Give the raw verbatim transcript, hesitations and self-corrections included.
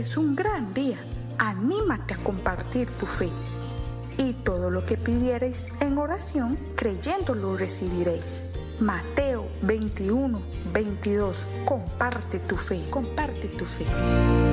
es un gran día. Anímate a compartir tu fe. Y todo lo que pidiereis en oración, creyendo lo recibiréis. Mateo veintiuno, veintidós. Comparte tu fe, comparte tu fe.